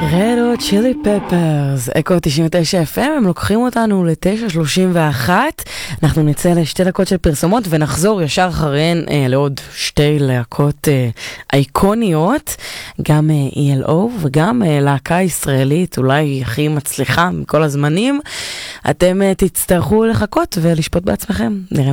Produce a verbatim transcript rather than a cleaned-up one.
רד הוט צ'ילי פפרס, אקו תשעים ותשע אף אם, הם לוקחים אותנו ל-תשע שלושים ואחת. אנחנו נצא לשתי דקות של פרסומות ונחזור ישר אחריהן אה, לעוד שתי להקות אה, אייקוניות, גם אה, אי אל או וגם אה, להקה ישראלית אולי הכי מצליחה מכל הזמנים. אתם אה, תצטרכו לחכות ולשפוט בעצמכם. נראה